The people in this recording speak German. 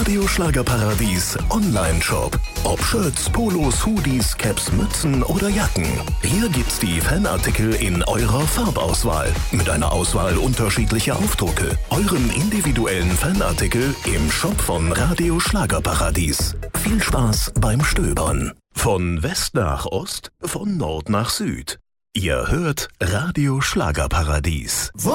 Radio Schlagerparadies Online-Shop. Ob Shirts, Polos, Hoodies, Caps, Mützen oder Jacken. Hier gibt's die Fanartikel in eurer Farbauswahl. Mit einer Auswahl unterschiedlicher Aufdrucke. Euren individuellen Fanartikel im Shop von Radio Schlagerparadies. Viel Spaß beim Stöbern. Von West nach Ost, von Nord nach Süd. Ihr hört Radio Schlagerparadies.